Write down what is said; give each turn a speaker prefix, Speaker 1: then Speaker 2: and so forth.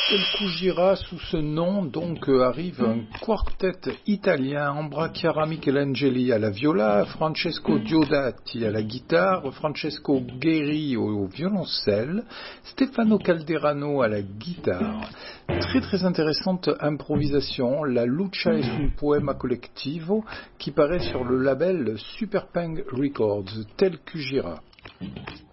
Speaker 1: El Kujira, sous ce nom, donc, arrive un quartet italien, Ambra Chiara Michelangeli à la viola, Francesco Diodati à la guitare, Francesco Gheri au violoncelle, Stefano Calderano à la guitare. Très très intéressante improvisation, la Lucha es un poema colectivo, qui paraît sur le label Superpeng Records, tel Kujira.